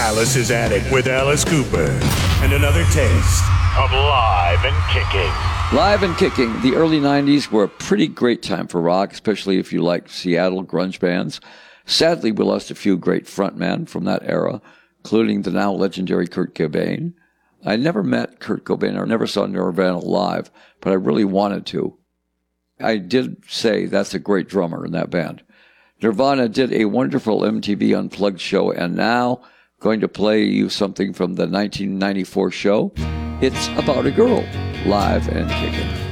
Alice's Attic with Alice Cooper. And another taste of Live and Kicking. Live and Kicking. The early 90s were a pretty great time for rock, especially if you like Seattle grunge bands. Sadly, we lost a few great frontmen from that era, including the now legendary Kurt Cobain. I never met Kurt Cobain or never saw Nirvana live, but I really wanted to. I did say that's a great drummer in that band. Nirvana did a wonderful MTV Unplugged show, and now going to play you something from the 1994 show. It's about a girl, Live and Kicking.